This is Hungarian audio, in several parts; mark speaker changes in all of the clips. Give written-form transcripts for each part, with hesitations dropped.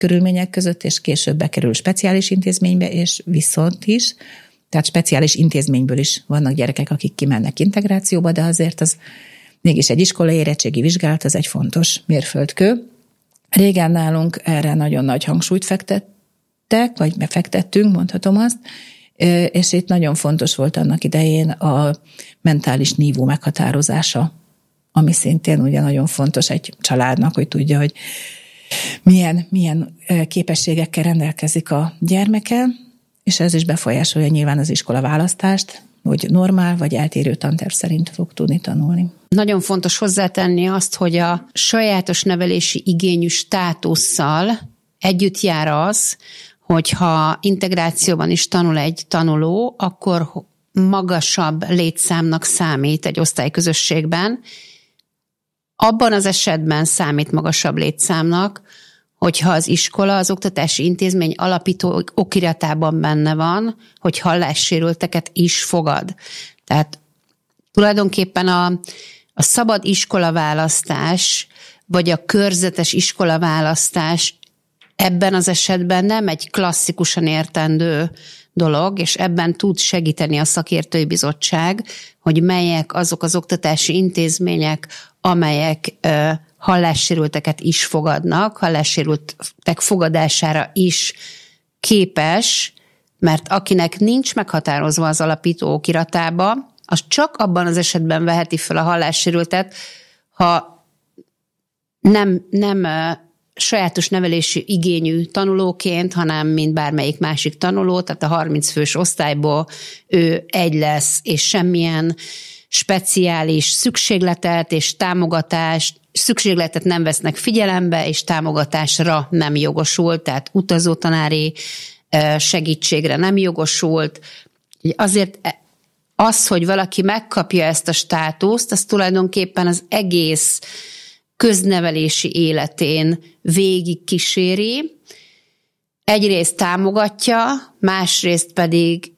Speaker 1: körülmények között, és később bekerül speciális intézménybe, és viszont is, tehát speciális intézményből is vannak gyerekek, akik kimennek integrációba, de azért az mégis egy iskolai érettségi vizsgálat, az egy fontos mérföldkő. Régen nálunk erre nagyon nagy hangsúlyt fektettek, vagy befektettünk, mondhatom azt, és itt nagyon fontos volt annak idején a mentális nívó meghatározása, ami szintén ugye nagyon fontos egy családnak, hogy tudja, hogy milyen képességekkel rendelkezik a gyermeke, és ez is befolyásolja nyilván az iskola választást, hogy normál vagy eltérő tanterv szerint fog tudni tanulni.
Speaker 2: Nagyon fontos hozzátenni azt, hogy a sajátos nevelési igényű státusszal együtt jár az, hogyha integrációban is tanul egy tanuló, akkor magasabb létszámnak számít egy osztályközösségben. Abban az esetben számít magasabb létszámnak, hogyha az iskola, az oktatási intézmény alapító okiratában benne van, hogy hallássérülteket is fogad. Tehát tulajdonképpen a szabad iskolaválasztás, vagy a körzetes iskolaválasztás ebben az esetben nem egy klasszikusan értendő dolog, és ebben tud segíteni a szakértői bizottság, hogy melyek azok az oktatási intézmények, amelyek hallássérülteket is fogadnak, hallássérültek fogadására is képes, mert akinek nincs meghatározva az alapító okiratába, az csak abban az esetben veheti fel a hallássérültet, ha nem sajátos nevelési igényű tanulóként, hanem mint bármelyik másik tanuló, tehát a 30 fős osztályból ő egy lesz, és semmilyen speciális szükségletet és támogatást, szükségletet nem vesznek figyelembe, és támogatásra nem jogosult, tehát utazótanári segítségre nem jogosult. Azért az, hogy valaki megkapja ezt a státuszt, az tulajdonképpen az egész köznevelési életén végig kíséri. Egyrészt támogatja, másrészt pedig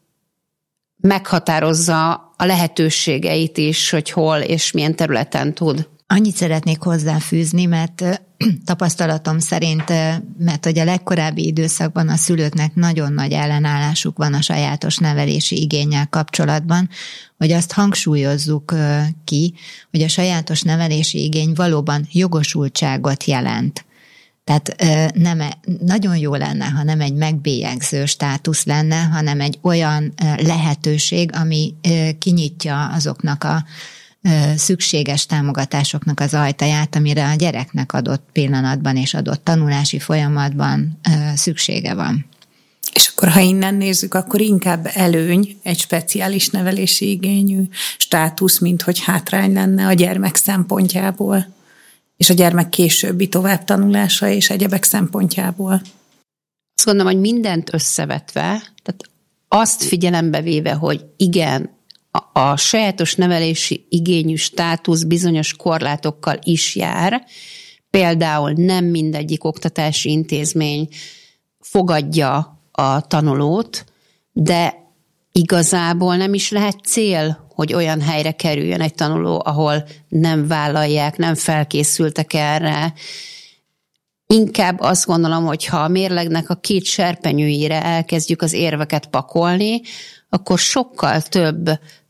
Speaker 2: meghatározza a lehetőségeit is, hogy hol és milyen területen tud.
Speaker 3: Annyit szeretnék hozzáfűzni, mert tapasztalatom szerint, mert hogy a legkorábbi időszakban a szülőknek nagyon nagy ellenállásuk van a sajátos nevelési igénnyel kapcsolatban, hogy azt hangsúlyozzuk ki, hogy a sajátos nevelési igény valóban jogosultságot jelent. Tehát nagyon jó lenne, ha nem egy megbélyegző státusz lenne, hanem egy olyan lehetőség, ami kinyitja azoknak a szükséges támogatásoknak az ajtaját, amire a gyereknek adott pillanatban és adott tanulási folyamatban szüksége van.
Speaker 4: És akkor, ha innen nézzük, akkor inkább előny egy speciális nevelési igényű státusz, mint hogy hátrány lenne a gyermek szempontjából, és a gyermek későbbi továbbtanulása és egyebek szempontjából.
Speaker 2: Azt gondolom, hogy mindent összevetve, tehát azt figyelembe véve, hogy igen, a sajátos nevelési igényű státusz bizonyos korlátokkal is jár, például nem mindegyik oktatási intézmény fogadja a tanulót, de igazából nem is lehet cél, hogy olyan helyre kerüljön egy tanuló, ahol nem vállalják, nem felkészültek erre. Inkább azt gondolom, hogy ha a mérlegnek a két serpenyőjére elkezdjük az érveket pakolni, akkor sokkal több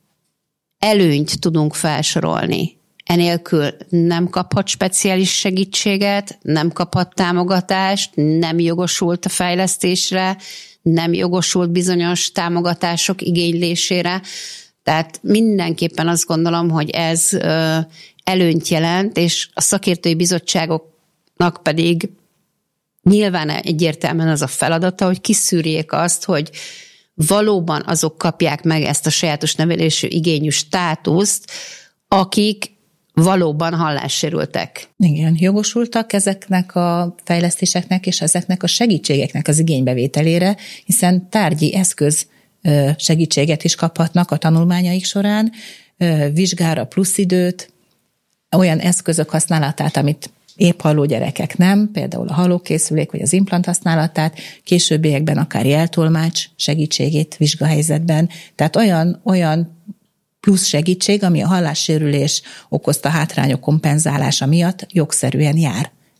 Speaker 2: előnyt tudunk felsorolni. Enélkül nem kaphat speciális segítséget, nem kaphat támogatást, nem jogosult a fejlesztésre, nem jogosult bizonyos támogatások igénylésére. Tehát mindenképpen azt gondolom, hogy ez előnyt jelent, és a szakértői bizottságoknak pedig nyilván egyértelműen az a feladata, hogy kiszűrjék azt, hogy valóban azok kapják meg ezt a sajátos nevelésű igényű státuszt, akik valóban hallássérültek.
Speaker 1: Igen, jogosultak ezeknek a fejlesztéseknek és ezeknek a segítségeknek az igénybevételére, hiszen tárgyi eszköz segítséget is kaphatnak a tanulmányaik során, vizsgára plusz időt, olyan eszközök használatát, amit épp halló gyerekek nem, például a hallókészülék vagy az implant használatát, későbbiekben akár jeltolmács segítségét vizsgahelyzetben, tehát olyan plusz segítség, ami a hallássérülés okozta hátrányok kompenzálása miatt jogszerűen jár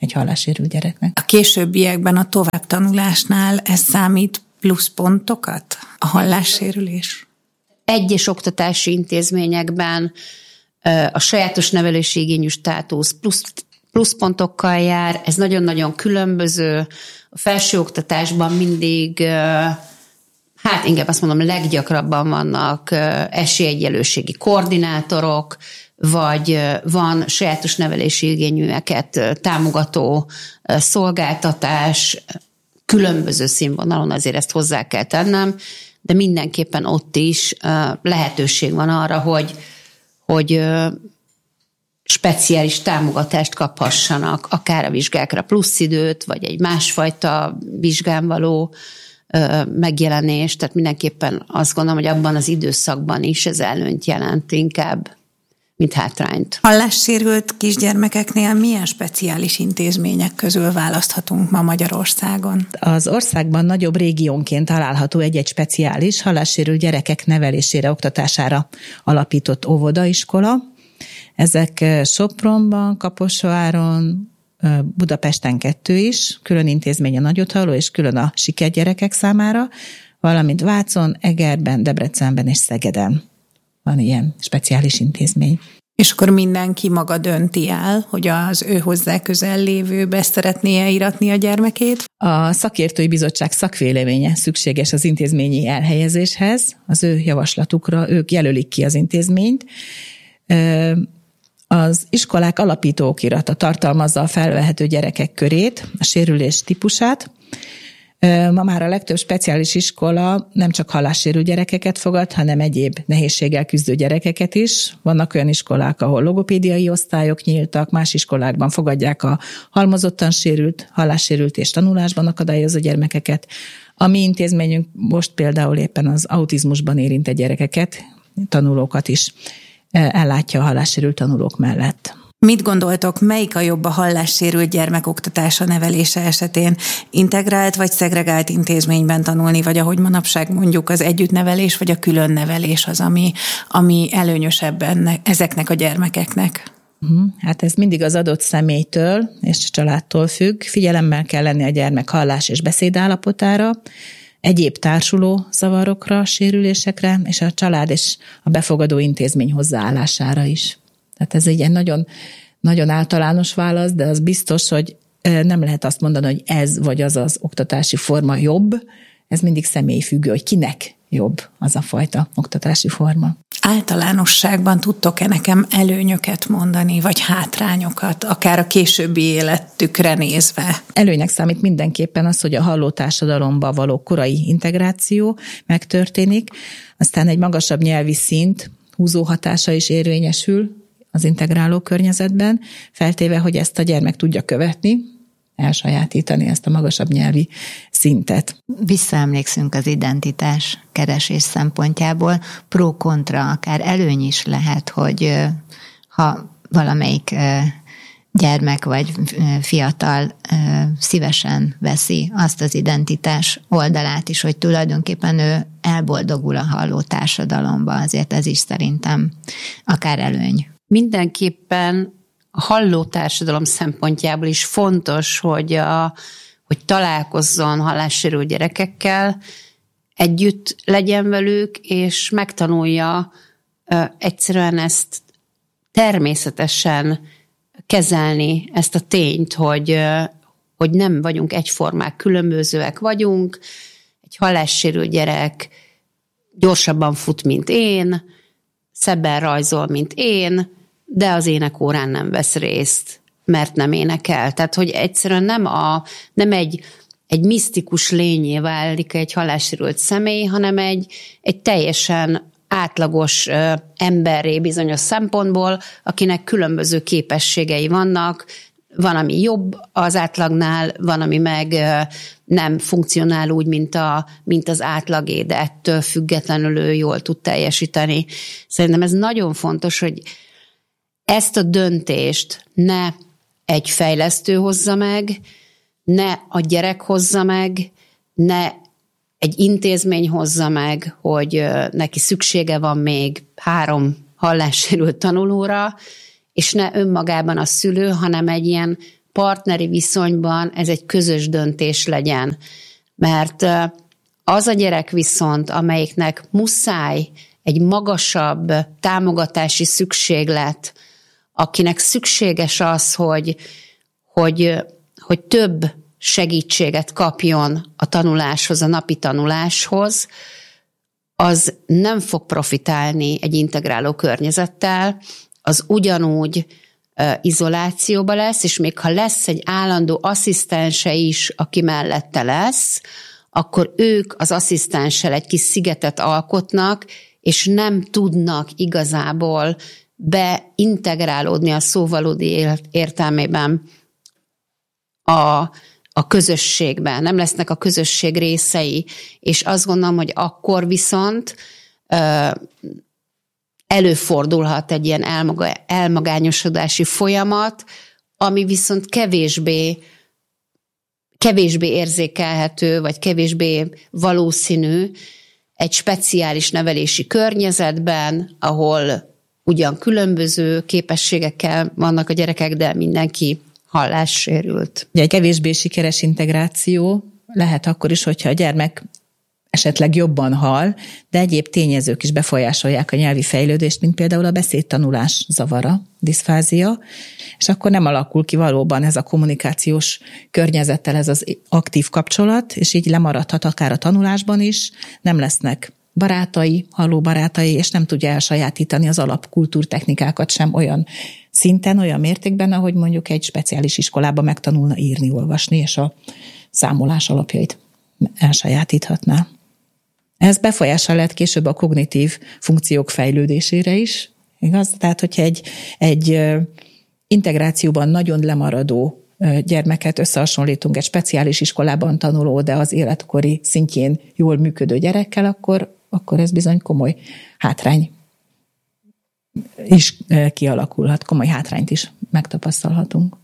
Speaker 1: egy hallássérült gyereknek.
Speaker 4: A későbbiekben a továbbtanulásnál ez számít pluszpontokat, a hallássérülés?
Speaker 2: Egyes oktatási intézményekben a sajátos nevelési igényű státusz pluszpontokkal jár, ez nagyon-nagyon különböző. A felsőoktatásban mindig, inkább azt mondom, leggyakrabban vannak esélyegyenlőségi koordinátorok, vagy van sajátos nevelési igényűeket támogató szolgáltatás, különböző színvonalon, azért ezt hozzá kell tennem, de mindenképpen ott is lehetőség van arra, hogy speciális támogatást kaphassanak, akár a vizsgákra plusz időt, vagy egy másfajta vizsgán való megjelenést, tehát mindenképpen azt gondolom, hogy abban az időszakban is ez előnyt jelent inkább, mint hátrányt.
Speaker 4: Hallássérült kisgyermekeknél milyen speciális intézmények közül választhatunk ma Magyarországon?
Speaker 1: Az országban nagyobb régiónként található egy-egy speciális hallássérült gyerekek nevelésére, oktatására alapított óvodaiskola. Ezek Sopronban, Kaposváron, Budapesten 2 is, külön intézmény a nagyothalló és külön a sikergyerekek számára, valamint Vácon, Egerben, Debrecenben és Szegeden van ilyen speciális intézmény.
Speaker 4: És akkor mindenki maga dönti el, hogy az ő hozzá közel lévőbe szeretné íratni a gyermekét?
Speaker 1: A szakértői bizottság szakvéleménye szükséges az intézményi elhelyezéshez, az ő javaslatukra ők jelölik ki az intézményt. Az iskolák alapító okirata tartalmazza a felvehető gyerekek körét, a sérülés típusát. Ma már a legtöbb speciális iskola nem csak hallássérült gyerekeket fogad, hanem egyéb nehézséggel küzdő gyerekeket is. Vannak olyan iskolák, ahol logopédiai osztályok nyíltak, más iskolákban fogadják a halmozottan sérült, hallássérült és tanulásban akadályozó gyermekeket. A mi intézményünk most például éppen az autizmusban érintett gyerekeket, tanulókat is ellátja a hallássérült tanulók mellett.
Speaker 4: Mit gondoltok, melyik a jobb a hallássérült gyermek oktatása, nevelése esetén? Integrált vagy szegregált intézményben tanulni, vagy ahogy manapság mondjuk az együttnevelés, vagy a külön nevelés az, ami előnyösebb ezeknek a gyermekeknek?
Speaker 1: Hát ez mindig az adott személytől és a családtól függ. Figyelemmel kell lenni a gyermek hallás- és beszédállapotára, egyéb társuló zavarokra, sérülésekre, és a család és a befogadó intézmény hozzáállására is. Tehát ez egy nagyon, nagyon általános válasz, de az biztos, hogy nem lehet azt mondani, hogy ez vagy az az oktatási forma jobb, ez mindig személyfüggő, hogy kinek jobb az a fajta oktatási forma.
Speaker 4: Általánosságban tudtok-e nekem előnyöket mondani, vagy hátrányokat, akár a későbbi életükre nézve?
Speaker 1: Előnynek számít mindenképpen az, hogy a halló társadalomba való korai integráció megtörténik, aztán egy magasabb nyelvi szint, húzó hatása is érvényesül az integráló környezetben, feltéve, hogy ezt a gyermek tudja követni, elsajátítani ezt a magasabb nyelvi szintet.
Speaker 3: Visszaemlékszünk az identitás keresés szempontjából, pro-kontra, akár előny is lehet, hogy ha valamelyik gyermek vagy fiatal szívesen veszi azt az identitás oldalát is, hogy tulajdonképpen ő elboldogul a halló társadalomba, azért ez is szerintem akár előny.
Speaker 2: Mindenképpen a halló társadalom szempontjából is fontos, hogy találkozzon hallássérült gyerekekkel, együtt legyen velük, és megtanulja egyszerűen ezt természetesen kezelni, ezt a tényt, hogy nem vagyunk egyformák, különbözőek vagyunk. Egy hallássérült gyerek gyorsabban fut, mint én, szebben rajzol, mint én, de az énekórán nem vesz részt, mert nem énekel. Tehát, hogy egyszerűen nem egy misztikus lényé válik egy hallássérült személy, hanem egy teljesen átlagos emberré bizonyos szempontból, akinek különböző képességei vannak, van, ami jobb az átlagnál, van, ami meg nem funkcionál úgy, mint az átlagé, de ettől függetlenül ő jól tud teljesíteni. Szerintem ez nagyon fontos, hogy ezt a döntést ne egy fejlesztő hozza meg, ne a gyerek hozza meg, ne egy intézmény hozza meg, hogy neki szüksége van még 3 hallássérült tanulóra, és ne önmagában a szülő, hanem egy ilyen partneri viszonyban ez egy közös döntés legyen. Mert az a gyerek viszont, amelyiknek muszáj egy magasabb támogatási szükséglet, akinek szükséges az, hogy több segítséget kapjon a tanuláshoz, a napi tanuláshoz, az nem fog profitálni egy integráló környezettel, az ugyanúgy izolációba lesz, és még ha lesz egy állandó asszisztense is, aki mellette lesz, akkor ők az asszisztenssel egy kis szigetet alkotnak, és nem tudnak igazából beintegrálódni a szóvalódi értelmében a közösségben, nem lesznek a közösség részei, és azt gondolom, hogy akkor viszont előfordulhat egy ilyen elmagányosodási folyamat, ami viszont kevésbé érzékelhető, vagy kevésbé valószínű egy speciális nevelési környezetben, ahol ugyan különböző képességekkel vannak a gyerekek, de mindenki hallássérült.
Speaker 1: Egy kevésbé sikeres integráció lehet akkor is, hogyha a gyermek esetleg jobban hall, de egyéb tényezők is befolyásolják a nyelvi fejlődést, mint például a beszédtanulás zavara, diszfázia, és akkor nem alakul ki valóban ez a kommunikációs környezettel ez az aktív kapcsolat, és így lemaradhat akár a tanulásban is, nem lesznek barátai, halló barátai, és nem tudja elsajátítani az alapkultúrtechnikákat sem olyan szinten, olyan mértékben, ahogy mondjuk egy speciális iskolában megtanulna írni, olvasni, és a számolás alapjait elsajátíthatná. Ez befolyással lehet később a kognitív funkciók fejlődésére is, igaz? Tehát, hogyha egy integrációban nagyon lemaradó gyermeket összehasonlítunk egy speciális iskolában tanuló, de az életkori szintjén jól működő gyerekkel, akkor ez bizony komoly hátrány is kialakulhat, komoly hátrányt is megtapasztalhatunk.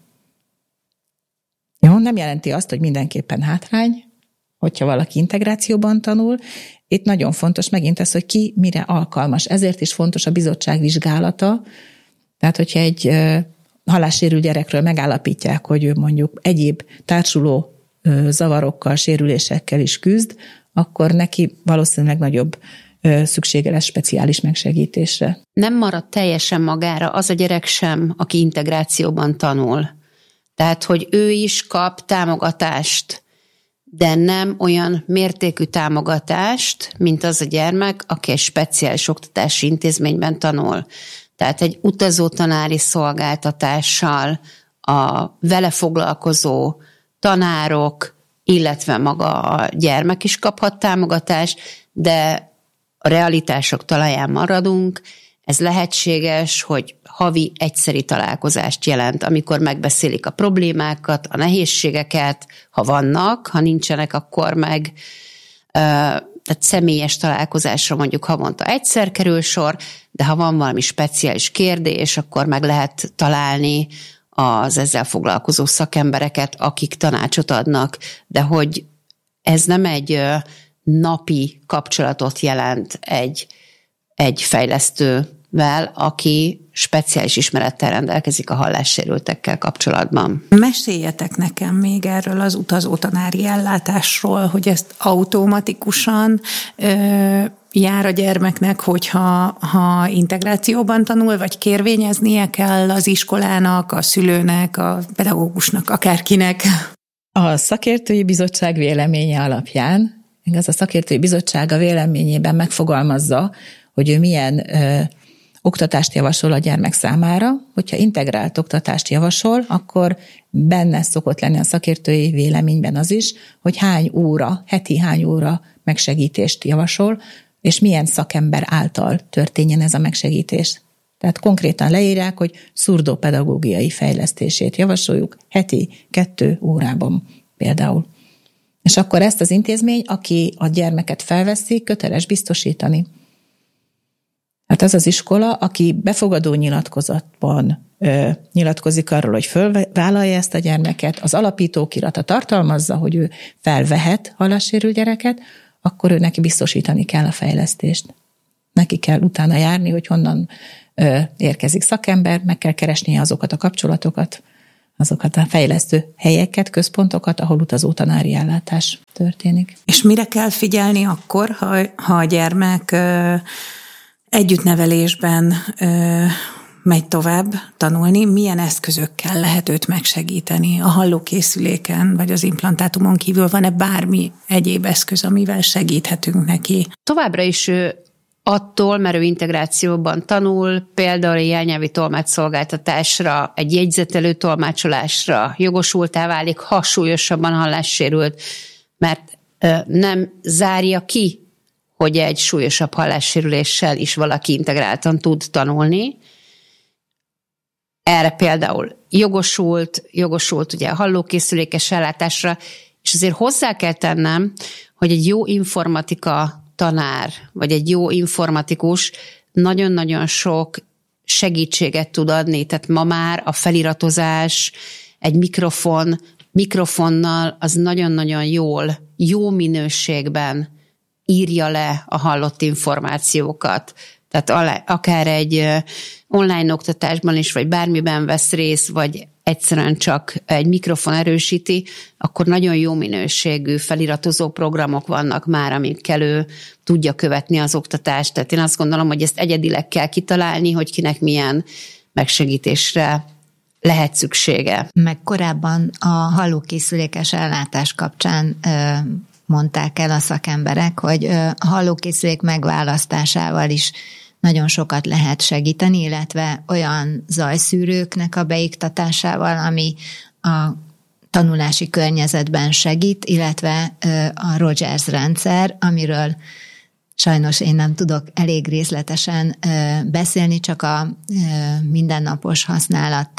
Speaker 1: Jó, nem jelenti azt, hogy mindenképpen hátrány, hogyha valaki integrációban tanul. Itt nagyon fontos megint ez, hogy ki mire alkalmas. Ezért is fontos a bizottság vizsgálata. Tehát, hogyha egy hallássérült gyerekről megállapítják, hogy ő mondjuk egyéb társuló zavarokkal, sérülésekkel is küzd, akkor neki valószínűleg nagyobb szüksége lesz speciális megsegítésre.
Speaker 2: Nem marad teljesen magára az a gyerek sem, aki integrációban tanul. Tehát, hogy ő is kap támogatást, de nem olyan mértékű támogatást, mint az a gyermek, aki egy speciális oktatási intézményben tanul. Tehát egy utazó tanári szolgáltatással a vele foglalkozó tanárok, illetve maga a gyermek is kaphat támogatást, de a realitások talaján maradunk. Ez lehetséges, hogy havi egyszeri találkozást jelent, amikor megbeszélik a problémákat, a nehézségeket, ha vannak, ha nincsenek, akkor meg tehát személyes találkozásra mondjuk havonta egyszer kerül sor, de ha van valami speciális kérdés, akkor meg lehet találni az ezzel foglalkozó szakembereket, akik tanácsot adnak, de hogy ez nem egy napi kapcsolatot jelent egy fejlesztővel, aki speciális ismerettel rendelkezik a hallássérültekkel kapcsolatban.
Speaker 4: Meséljetek nekem még erről az utazótanári ellátásról, hogy ezt automatikusan jár a gyermeknek, hogyha integrációban tanul, vagy kérvényeznie kell az iskolának, a szülőnek, a pedagógusnak, akárkinek.
Speaker 1: A szakértői bizottság véleménye alapján, igaz, a szakértői bizottság a véleményében megfogalmazza, hogy ő milyen oktatást javasol a gyermek számára. Hogyha integrált oktatást javasol, akkor benne szokott lenni a szakértői véleményben az is, hogy heti hány óra megsegítést javasol, és milyen szakember által történjen ez a megsegítés. Tehát konkrétan leírják, hogy szurdópedagógiai fejlesztését javasoljuk heti 2 órában például. És akkor ezt az intézmény, aki a gyermeket felveszi, köteles biztosítani. Hát az az iskola, aki befogadó nyilatkozatban nyilatkozik arról, hogy fölvállalja ezt a gyermeket, az alapítókirata tartalmazza, hogy ő felvehet hallássérült gyereket, akkor ő neki biztosítani kell a fejlesztést. Neki kell utána járni, hogy honnan érkezik szakember, meg kell keresnie azokat a kapcsolatokat, azokat a fejlesztő helyeket, központokat, ahol utazó tanári ellátás történik.
Speaker 4: És mire kell figyelni akkor, ha a gyermek együttnevelésben megy tovább tanulni, milyen eszközökkel lehet őt megsegíteni? A hallókészüléken vagy az implantátumon kívül van-e bármi egyéb eszköz, amivel segíthetünk neki?
Speaker 2: Továbbra is attól, mert ő integrációban tanul, például a jelnyelvi tolmácsszolgáltatásra, egy jegyzetelő tolmácsolásra jogosultá válik, ha súlyosabban hallássérült, mert nem zárja ki, hogy egy súlyosabb hallássérüléssel is valaki integráltan tud tanulni. Erre például jogosult ugye a hallókészülékes ellátásra, és azért hozzá kell tennem, hogy egy jó informatika tanár, vagy egy jó informatikus nagyon-nagyon sok segítséget tud adni. Tehát ma már a feliratozás, egy mikrofonnal az nagyon-nagyon jó minőségben írja le a hallott információkat. Tehát akár egy online oktatásban is, vagy bármiben vesz részt, vagy egyszerűen csak egy mikrofon erősíti, akkor nagyon jó minőségű feliratozó programok vannak már, amikkel ő tudja követni az oktatást. Tehát én azt gondolom, hogy ezt egyedileg kell kitalálni, hogy kinek milyen megsegítésre lehet szüksége.
Speaker 3: Meg korábban a hallókészülékes ellátás kapcsán mondták el a szakemberek, hogy a hallókészülék megválasztásával is nagyon sokat lehet segíteni, illetve olyan zajszűrőknek a beiktatásával, ami a tanulási környezetben segít, illetve a Rogers rendszer, amiről sajnos én nem tudok elég részletesen beszélni, csak a mindennapos használat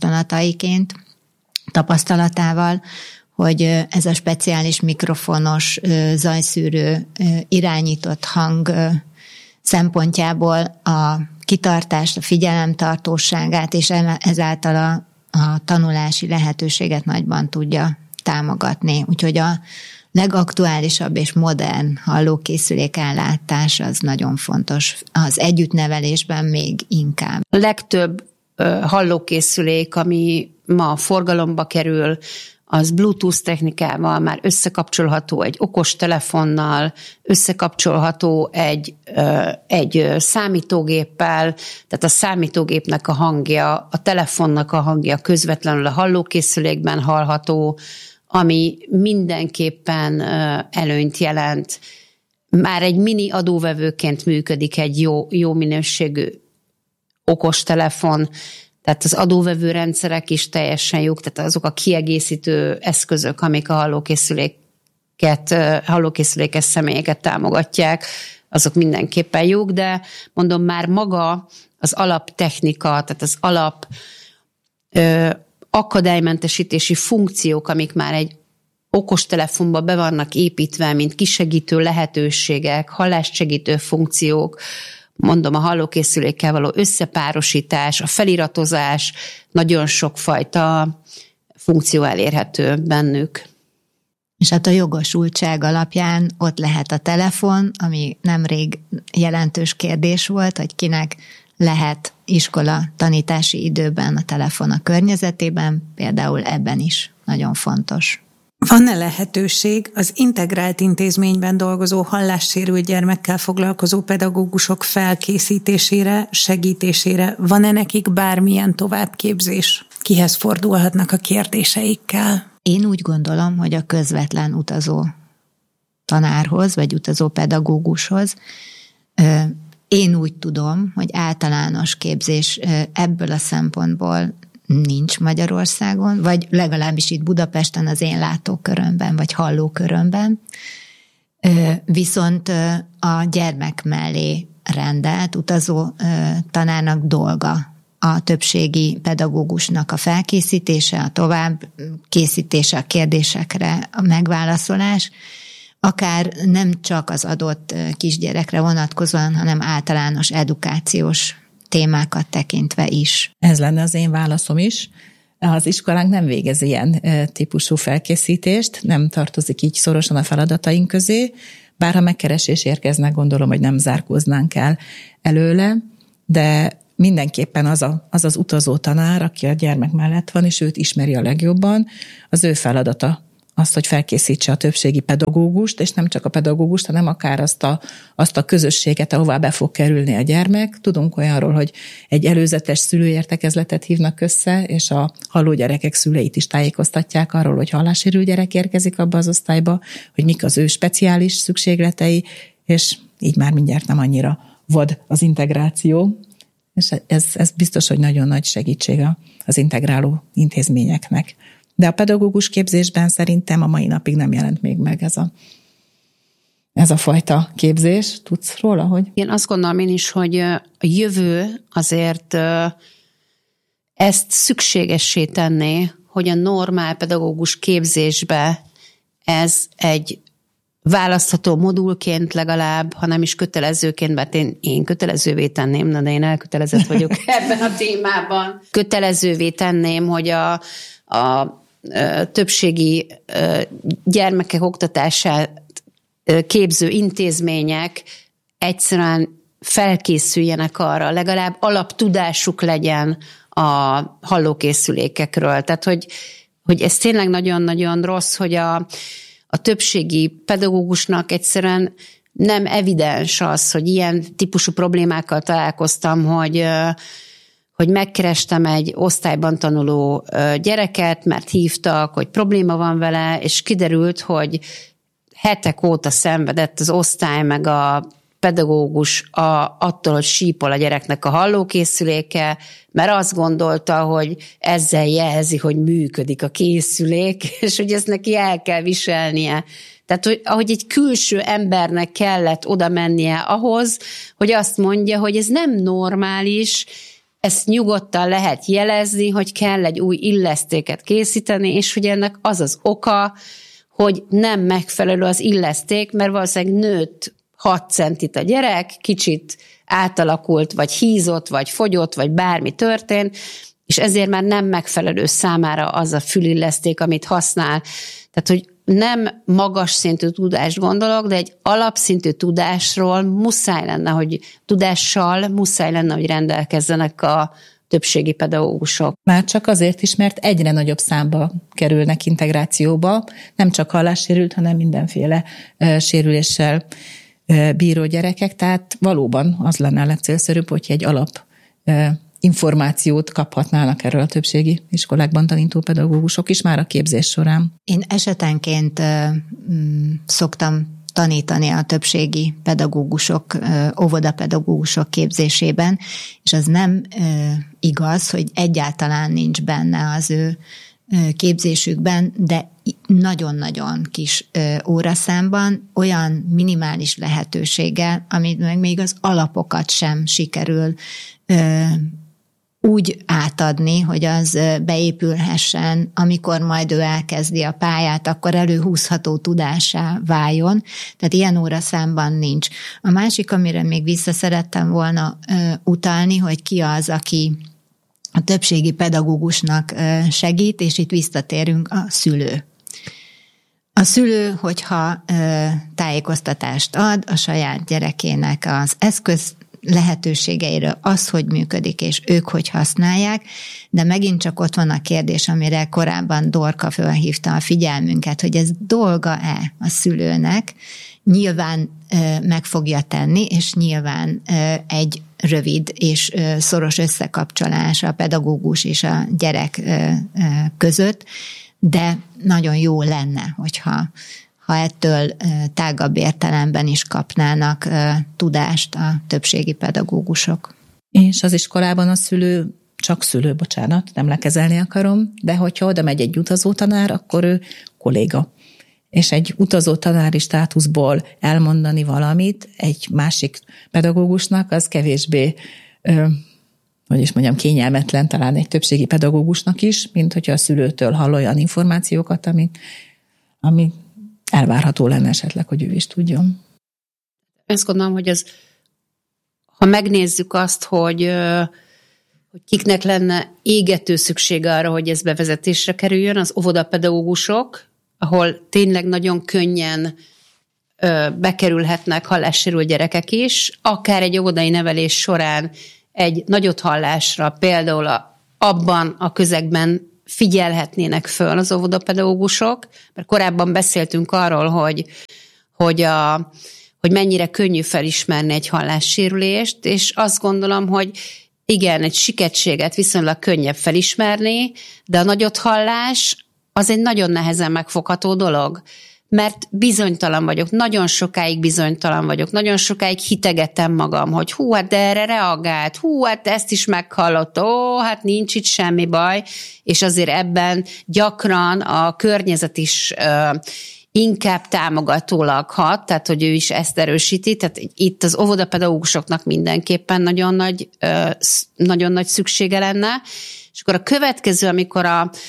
Speaker 3: tapasztalatával, hogy ez a speciális mikrofonos zajszűrő irányított hang szempontjából a kitartást, a figyelemtartóságát, és ezáltal a tanulási lehetőséget nagyban tudja támogatni. Úgyhogy a legaktuálisabb és modern hallókészülék ellátás az nagyon fontos. Az együttnevelésben még inkább.
Speaker 2: A legtöbb hallókészülék, ami ma forgalomba kerül, az Bluetooth technikával már összekapcsolható egy okos telefonnal, összekapcsolható egy számítógéppel, tehát a számítógépnek a hangja, a telefonnak a hangja közvetlenül a hallókészülékben hallható, ami mindenképpen előnyt jelent. Már egy mini adóvevőként működik egy jó minőségű okostelefon, tehát az adóvevő rendszerek is teljesen jók, tehát azok a kiegészítő eszközök, amik a hallókészülékes személyeket támogatják, azok mindenképpen jók, de mondom már maga az alaptechnika, tehát az alap akadálymentesítési funkciók, amik már egy okostelefonba be vannak építve, mint kisegítő lehetőségek, hallássegítő funkciók, mondom, a hallókészülékkel való összepárosítás, a feliratozás, nagyon sokfajta funkció elérhető bennük.
Speaker 3: És hát a jogosultság alapján ott lehet a telefon, ami nemrég jelentős kérdés volt, hogy kinek lehet iskola tanítási időben a telefon a környezetében, például ebben is nagyon fontos.
Speaker 4: Van-e lehetőség az integrált intézményben dolgozó hallássérült gyermekkel foglalkozó pedagógusok felkészítésére, segítésére? Van-e nekik bármilyen továbbképzés? Kihez fordulhatnak a kérdéseikkel?
Speaker 3: Én úgy gondolom, hogy a közvetlen utazó tanárhoz, vagy utazó pedagógushoz. Én úgy tudom, hogy általános képzés ebből a szempontból nincs Magyarországon, vagy legalábbis itt Budapesten az én látókörömben, vagy hallókörömben. Viszont a gyermek mellé rendelt utazó tanárnak dolga a többségi pedagógusnak a felkészítése, a továbbkészítése a kérdésekre, a megválaszolás, akár nem csak az adott kisgyerekre vonatkozóan, hanem általános edukációs témákat tekintve is.
Speaker 1: Ez lenne az én válaszom is. Az iskolánk nem végez ilyen típusú felkészítést, nem tartozik így szorosan a feladataink közé, bár ha megkeresés érkeznek, gondolom, hogy nem zárkóznánk el előle, de mindenképpen az utazó tanár, aki a gyermek mellett van, és őt ismeri a legjobban, az ő feladata azt, hogy felkészítse a többségi pedagógust, és nem csak a pedagógust, hanem akár azt a közösséget, ahová be fog kerülni a gyermek. Tudunk olyanról, hogy egy előzetes szülőértekezletet hívnak össze, és a halló gyerekek szüleit is tájékoztatják arról, hogy hallássérült gyerek érkezik abba az osztályba, hogy mik az ő speciális szükségletei, és így már mindjárt nem annyira vad az integráció. És ez biztos, hogy nagyon nagy segítség az integráló intézményeknek. De a pedagógus képzésben szerintem a mai napig nem jelent még meg ez a fajta képzés. Tudsz róla, hogy?
Speaker 2: Én azt gondolom én is, hogy a jövő azért ezt szükségessé tenné, hogy a normál pedagógus képzésbe ez egy választható modulként legalább, ha nem is kötelezőként, mert én kötelezővé tenném, de én elkötelezett vagyok ebben a témában. Kötelezővé tenném, hogy a többségi gyermekek oktatását képző intézmények egyszerűen felkészüljenek arra, legalább alaptudásuk legyen a hallókészülékekről. Tehát, hogy ez tényleg nagyon-nagyon rossz, hogy a többségi pedagógusnak egyszerűen nem evidens az, hogy ilyen típusú problémákkal találkoztam, hogy megkerestem egy osztályban tanuló gyereket, mert hívtak, hogy probléma van vele, és kiderült, hogy hetek óta szenvedett az osztály, meg a pedagógus attól, hogy sípol a gyereknek a hallókészüléke, mert azt gondolta, hogy ezzel jelzi, hogy működik a készülék, és hogy ezt neki el kell viselnie. Tehát, ahogy egy külső embernek kellett oda mennie ahhoz, hogy azt mondja, hogy ez nem normális, ezt nyugodtan lehet jelezni, hogy kell egy új illesztéket készíteni, és hogy ennek az az oka, hogy nem megfelelő az illeszték, mert valószínűleg nőtt 6 centit a gyerek, kicsit átalakult, vagy hízott, vagy fogyott, vagy bármi történt, és ezért már nem megfelelő számára az a fülilleszték, amit használ. Tehát, hogy nem magas szintű tudást gondolok, de egy alapszintű tudással muszáj lenne, hogy rendelkezzenek a többségi pedagógusok.
Speaker 1: Már csak azért is, mert egyre nagyobb számba kerülnek integrációba, nem csak hallássérült, hanem mindenféle sérüléssel bíró gyerekek, tehát valóban az lenne a legcélszerűbb, hogyha egy alap információt kaphatnának erről a többségi iskolákban tanító pedagógusok is már a képzés során.
Speaker 3: Én esetenként szoktam tanítani a többségi pedagógusok, óvodapedagógusok képzésében, és az nem igaz, hogy egyáltalán nincs benne az ő képzésükben, de nagyon-nagyon kis óraszámban olyan minimális lehetőséggel, amit meg még az alapokat sem sikerül úgy átadni, hogy az beépülhessen, amikor majd ő elkezdi a pályát, akkor előhúzható tudássá váljon. Tehát ilyen óraszámban nincs. A másik, amire még vissza szerettem volna utalni, hogy ki az, aki a többségi pedagógusnak segít, és itt visszatérünk, a szülő. A szülő, hogyha tájékoztatást ad a saját gyerekének az eszköz lehetőségeiről, az, hogy működik, és ők hogy használják, de megint csak ott van a kérdés, amire korábban Dorka fölhívta a figyelmünket, hogy ez dolga-e a szülőnek, nyilván meg fogja tenni, és nyilván egy rövid és szoros összekapcsolás a pedagógus és a gyerek között, de nagyon jó lenne, hogyha ettől tágabb értelemben is kapnának tudást a többségi pedagógusok.
Speaker 1: És az iskolában a szülő, nem lekezelni akarom, de hogyha oda megy egy utazó tanár, akkor ő kolléga. És egy utazó tanári státuszból elmondani valamit egy másik pedagógusnak, az kevésbé, kényelmetlen talán egy többségi pedagógusnak is, mint hogyha a szülőtől hall olyan információkat, ami elvárható lenne esetleg, hogy ő is tudjon.
Speaker 2: Azt gondolom, hogy ha megnézzük azt, hogy kiknek lenne égető szüksége arra, hogy ez bevezetésre kerüljön, az óvodapedagógusok, ahol tényleg nagyon könnyen bekerülhetnek hallássérült gyerekek is, akár egy óvodai nevelés során egy nagyothallásra például abban a közegben figyelhetnének föl az óvodapedagógusok, mert korábban beszéltünk arról, hogy mennyire könnyű felismerni egy hallássérülést, és azt gondolom, hogy igen, egy siketséget viszonylag könnyebb felismerni, de a nagyothallás az egy nagyon nehezen megfogható dolog, mert bizonytalan vagyok, nagyon sokáig bizonytalan vagyok, nagyon sokáig hitegetem magam, hogy hát de erre reagált, hát ezt is meghallott, hát nincs itt semmi baj, és azért ebben gyakran a környezet is inkább támogatólag hat, tehát hogy ő is ezt erősíti, tehát itt az óvodapedagógusoknak mindenképpen nagyon nagy szüksége lenne, és akkor a következő, amikor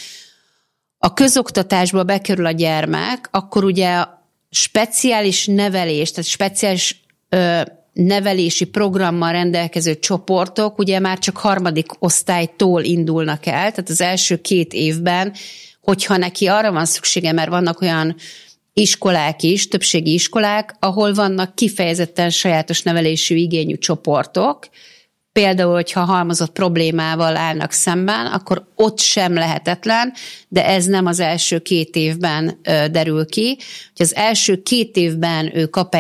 Speaker 2: a közoktatásba bekerül a gyermek, akkor ugye speciális nevelés, tehát speciális nevelési programmal rendelkező csoportok ugye már csak 3. osztálytól indulnak el, tehát az első 2 évben, hogyha neki arra van szüksége, mert vannak olyan iskolák is, többségi iskolák, ahol vannak kifejezetten sajátos nevelésű igényű csoportok, például, hogyha halmozott problémával állnak szemben, akkor ott sem lehetetlen, de ez nem az első 2 évben derül ki. Hogy az első 2 évben ő kap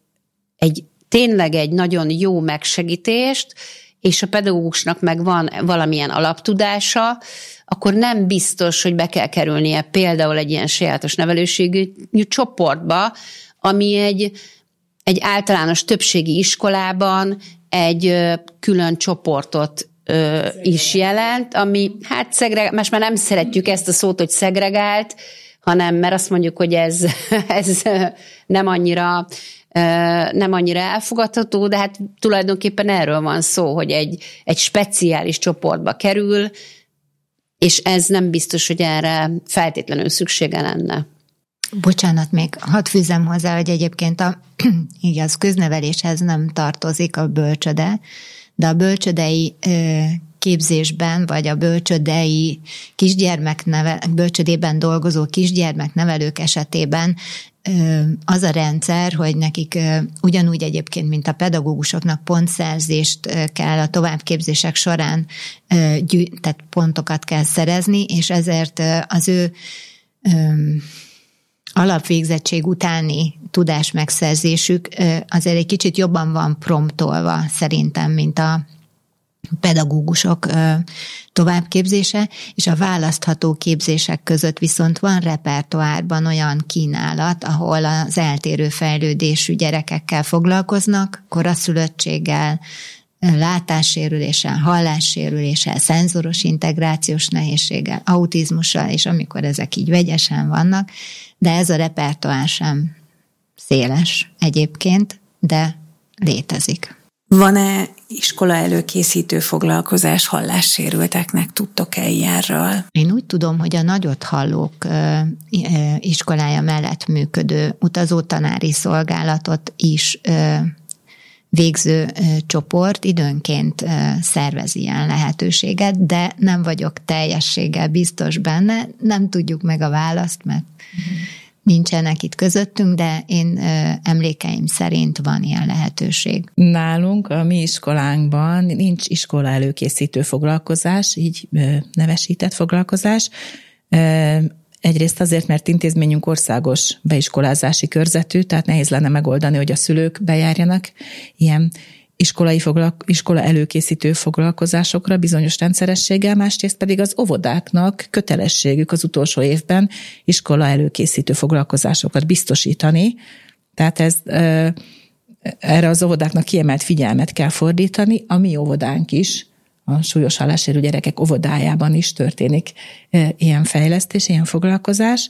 Speaker 2: tényleg egy nagyon jó megsegítést, és a pedagógusnak meg van valamilyen alaptudása, akkor nem biztos, hogy be kell kerülnie például egy ilyen sajátos nevelőségű csoportba, ami egy általános többségi iskolában egy külön csoportot is jelent, ami most már nem szeretjük ezt a szót, hogy szegregált, mert azt mondjuk, hogy ez nem annyira elfogadható, de hát tulajdonképpen erről van szó, hogy egy speciális csoportba kerül, és ez nem biztos, hogy erre feltétlenül szüksége lenne.
Speaker 3: Bocsánat, még hadd fűzzem hozzá, hogy egyébként igaz, közneveléshez nem tartozik a bölcsöde, de a bölcsödei képzésben, vagy a bölcsödében dolgozó kisgyermeknevelők esetében az a rendszer, hogy nekik ugyanúgy egyébként, mint a pedagógusoknak pontszerzést kell a továbbképzések során, tehát pontokat kell szerezni, és ezért az ő alapvégzettség utáni tudásmegszerzésük azért egy kicsit jobban van promptolva szerintem, mint a pedagógusok továbbképzése, és a választható képzések között viszont van repertoárban olyan kínálat, ahol az eltérő fejlődésű gyerekekkel foglalkoznak, koraszülöttséggel, látássérüléssel, hallássérüléssel, szenzoros integrációs nehézséggel, autizmussal, és amikor ezek így vegyesen vannak, de ez a repertoár sem széles egyébként, de létezik.
Speaker 4: Van-e iskola előkészítő foglalkozás hallássérülteknek, tudtok-e ilyenről?
Speaker 3: Én úgy tudom, hogy a nagyothallók iskolája mellett működő utazótanári szolgálatot is végző csoport időnként szervez ilyen lehetőséget, de nem vagyok teljességgel biztos benne, nem tudjuk meg a választ, mert nincsenek itt közöttünk, de én emlékeim szerint van ilyen lehetőség.
Speaker 1: Nálunk, a mi iskolánkban nincs iskola előkészítő foglalkozás, így nevesített foglalkozás. Egyrészt azért, mert intézményünk országos beiskolázási körzetű, tehát nehéz lenne megoldani, hogy a szülők bejárjanak ilyen iskola előkészítő foglalkozásokra bizonyos rendszerességgel, másrészt pedig az óvodáknak kötelességük az utolsó évben iskola előkészítő foglalkozásokat biztosítani, tehát erre az óvodáknak kiemelt figyelmet kell fordítani, a mi óvodánk is, a súlyos hallássérű gyerekek óvodájában is történik ilyen fejlesztés, ilyen foglalkozás.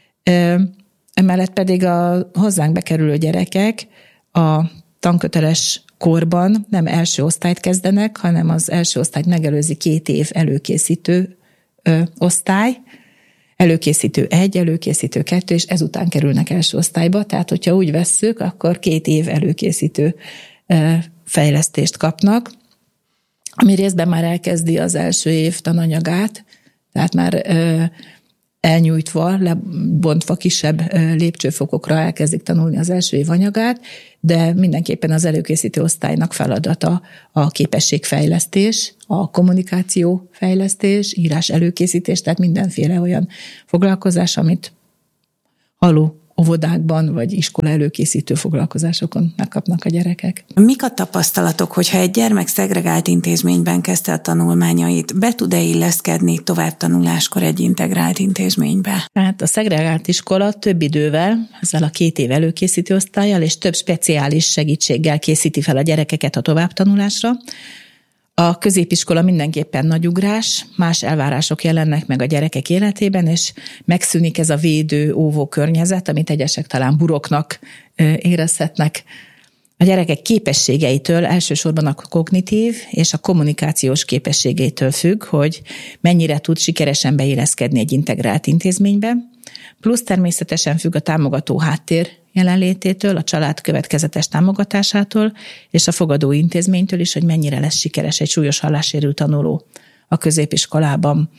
Speaker 1: Emellett pedig a hozzánk bekerülő gyerekek a tanköteles korban nem első osztályt kezdenek, hanem az első osztályt megelőzi 2 év előkészítő osztály, előkészítő 1, előkészítő 2, és ezután kerülnek első osztályba, tehát hogyha úgy vesszük, akkor 2 év előkészítő fejlesztést kapnak, ami részben már elkezdi az első év tananyagát, tehát már elnyújtva, lebontva kisebb lépcsőfokokra elkezdik tanulni az első év anyagát, de mindenképpen az előkészítő osztálynak feladata a képességfejlesztés, a kommunikációfejlesztés, írás előkészítés, tehát mindenféle olyan foglalkozás, amit óvodákban vagy iskola előkészítő foglalkozásokon megkapnak a gyerekek.
Speaker 4: Mik a tapasztalatok, hogyha egy gyermek szegregált intézményben kezdte a tanulmányait, be tud-e illeszkedni továbbtanuláskor egy integrált intézménybe?
Speaker 1: Hát a szegregált iskola több idővel, ezzel a 2 év előkészítő osztállyal és több speciális segítséggel készíti fel a gyerekeket a továbbtanulásra. A középiskola mindenképpen nagy ugrás, más elvárások jelennek meg a gyerekek életében, és megszűnik ez a védő, óvó környezet, amit egyesek talán buroknak érezhetnek. A gyerekek képességeitől, elsősorban a kognitív és a kommunikációs képességeitől függ, hogy mennyire tud sikeresen beilleszkedni egy integrált intézménybe, plusz természetesen függ a támogató háttér jelenlététől, a család következetes támogatásától, és a fogadó intézménytől is, hogy mennyire lesz sikeres egy súlyos hallássérült tanuló a középiskolában.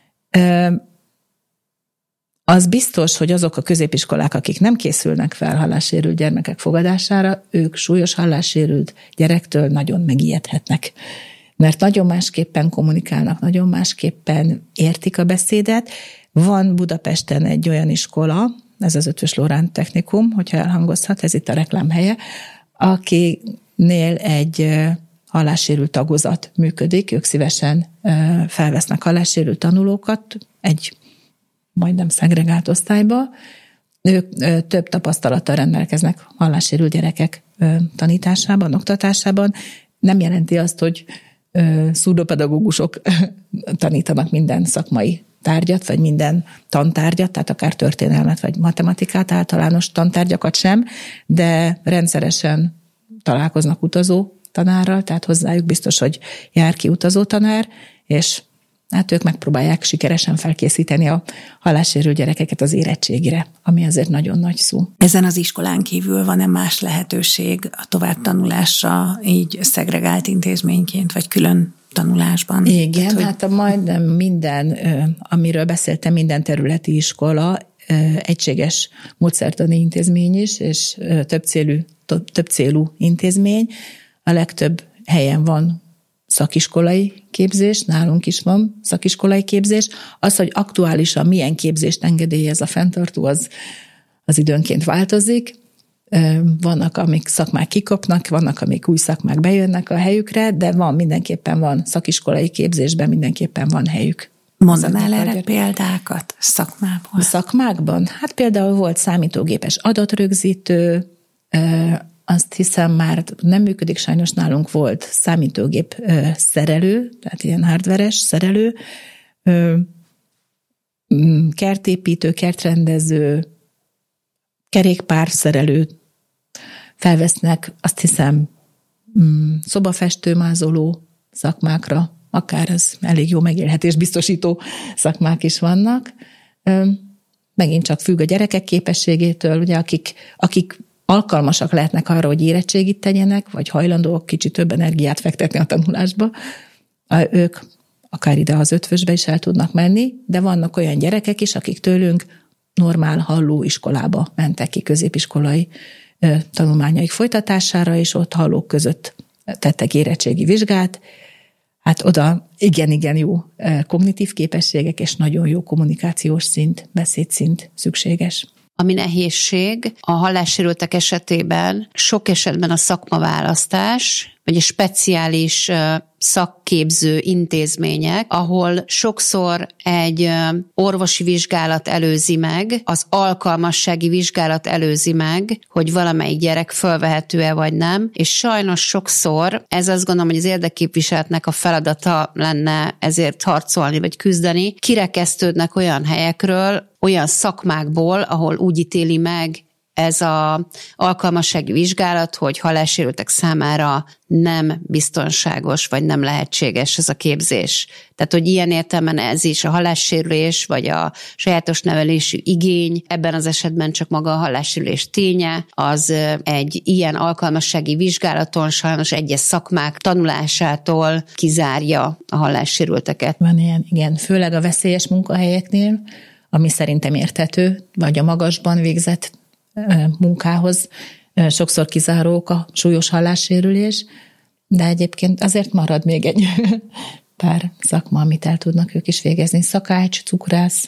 Speaker 1: Az biztos, hogy azok a középiskolák, akik nem készülnek fel hallássérült gyermekek fogadására, ők súlyos hallássérült gyerektől nagyon megijedhetnek. Mert nagyon másképpen kommunikálnak, nagyon másképpen értik a beszédet. Van Budapesten egy olyan iskola, ez az Eötvös Loránd Technikum, hogyha elhangozhat, ez itt a reklám helye, akinél egy hallássérült tagozat működik, ők szívesen felvesznek hallássérült tanulókat egy majdnem szegregált osztályba. Ők több tapasztalattal rendelkeznek hallássérült gyerekek tanításában, oktatásában. Nem jelenti azt, hogy szurdopedagógusok tanítanak minden szakmai tárgyat, vagy minden tantárgyat, tehát akár történelmet, vagy matematikát, általános tantárgyakat sem, de rendszeresen találkoznak utazó tanárral, tehát hozzájuk biztos, hogy jár ki utazó tanár, és hát ők megpróbálják sikeresen felkészíteni a hallássérült gyerekeket az érettségire, ami azért nagyon nagy szó.
Speaker 4: Ezen az iskolán kívül van-e más lehetőség a továbbtanulásra így szegregált intézményként, vagy külön tanulásban?
Speaker 1: Igen, tehát hát majdnem minden, amiről beszéltem, minden területi iskola egységes módszertani intézmény is, és több célú intézmény. A legtöbb helyen van szakiskolai képzés, nálunk is van szakiskolai képzés. Az, hogy aktuálisan milyen képzést engedélyez a fenntartó, az időnként változik. Vannak, amik szakmák kikapnak, vannak, amik új szakmák bejönnek a helyükre, de mindenképpen van szakiskolai képzésben, mindenképpen van helyük.
Speaker 4: Mondanál erre példákat szakmából?
Speaker 1: Szakmákban? Hát például volt számítógépes adatrögzítő, azt hiszem már nem működik, sajnos nálunk volt számítógép szerelő, tehát ilyen hardveres szerelő, kertépítő, kertrendező, kerékpárszerelő, felvesznek, azt hiszem, szobafestő, mázoló szakmákra, akár az elég jó megélhetés biztosító szakmák is vannak. Megint csak függ a gyerekek képességétől, ugye, akik alkalmasak lehetnek arra, hogy érettségit tegyenek, vagy hajlandóak kicsit több energiát fektetni a tanulásba, ők akár ide az Eötvösbe is el tudnak menni, de vannak olyan gyerekek is, akik tőlünk normál halló iskolába mentek ki középiskolai tanulmányaik folytatására, és ott hallók között tettek érettségi vizsgát. Hát oda igen jó kognitív képességek és nagyon jó kommunikációs szint, beszédszint szükséges.
Speaker 2: Ami nehézség a hallássérültek esetében sok esetben a szakmaválasztás, vagy a speciális szakképző intézmények, ahol sokszor egy orvosi vizsgálat előzi meg, az alkalmassági vizsgálat előzi meg, hogy valamelyik gyerek fölvehető-e vagy nem, és sajnos sokszor, ez azt gondolom, hogy az érdekképviseletnek a feladata lenne ezért harcolni vagy küzdeni, kirekesztődnek olyan helyekről, olyan szakmákból, ahol úgy ítéli meg ez az alkalmassági vizsgálat, hogy hallássérültek számára nem biztonságos, vagy nem lehetséges ez a képzés. Tehát, hogy ilyen értelemben ez is a hallássérülés, vagy a sajátos nevelésű igény, ebben az esetben csak maga a hallássérülés ténye, az egy ilyen alkalmassági vizsgálaton sajnos egyes szakmák tanulásától kizárja a hallássérülteket.
Speaker 1: Van ilyen, igen, főleg a veszélyes munkahelyeknél, ami szerintem érthető, vagy a magasban végzett munkához sokszor kizárók a súlyos hallássérülés, de egyébként azért marad még egy pár szakma, amit el tudnak ők is végezni. Szakács, cukrász,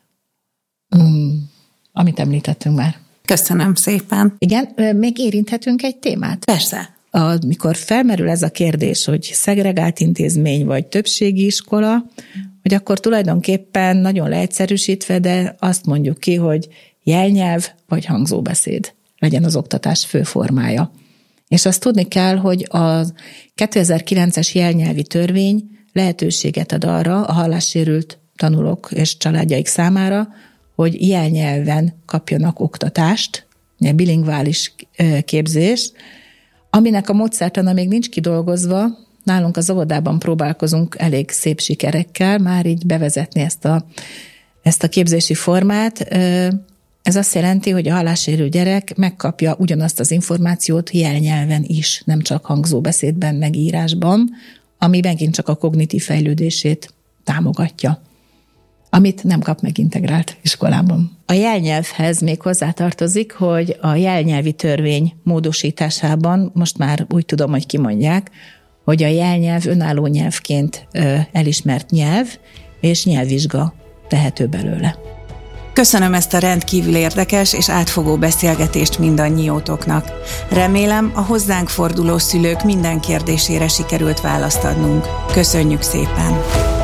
Speaker 1: amit említettünk már.
Speaker 4: Köszönöm szépen.
Speaker 1: Igen, még érinthetünk egy témát?
Speaker 4: Persze.
Speaker 1: Amikor felmerül ez a kérdés, hogy szegregált intézmény vagy többségi iskola, hogy akkor tulajdonképpen nagyon leegyszerűsítve, de azt mondjuk ki, hogy jelnyelv vagy hangzóbeszéd legyen az oktatás fő formája. És azt tudni kell, hogy a 2009-es jelnyelvi törvény lehetőséget ad arra a hallássérült tanulók és családjaik számára, hogy jelnyelven kapjanak oktatást, bilingvális képzést, aminek a módszertana még nincs kidolgozva. Nálunk az óvodában próbálkozunk elég szép sikerekkel már így bevezetni ezt a képzési formát. Ez azt jelenti, hogy a hallássérült gyerek megkapja ugyanazt az információt jelnyelven is, nem csak hangzóbeszédben, meg írásban, ami megint csak a kognitív fejlődését támogatja, amit nem kap meg integrált iskolában. A jelnyelvhez még hozzátartozik, hogy a jelnyelvi törvény módosításában most már úgy tudom, hogy kimondják, hogy a jelnyelv önálló nyelvként elismert nyelv, és nyelvvizsga tehető belőle.
Speaker 5: Köszönöm ezt a rendkívül érdekes és átfogó beszélgetést mindannyiótoknak. Remélem, a hozzánk forduló szülők minden kérdésére sikerült választ adnunk. Köszönjük szépen!